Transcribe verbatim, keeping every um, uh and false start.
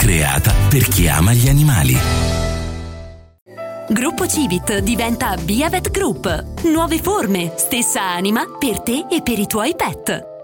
creata per chi ama gli animali. Gruppo Civit diventa Biavet Group. Nuove forme, stessa anima per te e per i tuoi pet.